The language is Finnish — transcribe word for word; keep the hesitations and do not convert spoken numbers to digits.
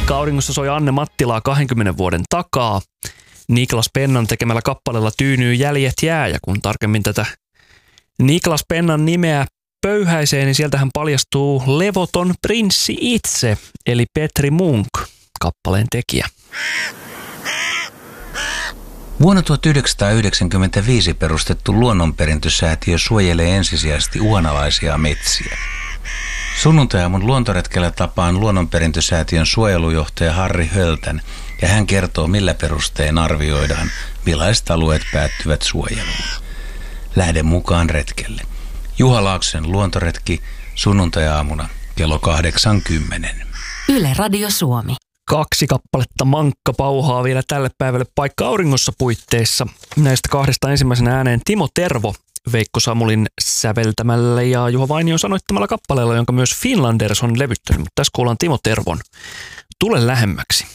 Paikka auringossa soi Anne Mattilaa kahdenkymmenen vuoden takaa. Niklas Pennan tekemällä kappaleella Tyynyy jäljet jää, ja kun tarkemmin tätä Niklas Pennan nimeä pöyhäisee, niin sieltähän paljastuu levoton prinssi itse, eli Petri Munk, kappaleen tekijä. Vuonna tuhatyhdeksänsataayhdeksänkymmentäviisi perustettu luonnonperintösäätiö suojelee ensisijaisesti uhanalaisia metsiä. Sunnuntai-aamun luontoretkellä tapaan luonnonperintösäätiön suojelujohtaja Harri Höltän, ja hän kertoo, millä perustein arvioidaan, millaiset alueet päättyvät suojeluun. Lähde mukaan retkelle. Juha Laaksosen luontoretki sunnuntai-aamuna kello kahdeksankymmentä. Yle Radio Suomi. Kaksi kappaletta mankka pauhaa vielä tälle päivälle Paikka auringossa -puitteissa. Näistä kahdesta ensimmäisenä ääneen Timo Tervo Veikko Samulin säveltämällä ja Juha Vainion sanoittamalla kappaleella, jonka myös Finlanders on levyttänyt. Mutta tässä kuullaan Timo Tervon Tule lähemmäksi.